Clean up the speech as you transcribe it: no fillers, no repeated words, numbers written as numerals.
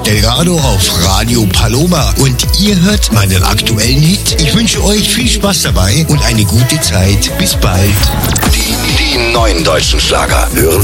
Delgado auf Radio Paloma und ihr hört meinen aktuellen Hit. Ich wünsche euch viel Spaß dabei und eine gute Zeit. Bis bald. Die neuen deutschen Schlager hören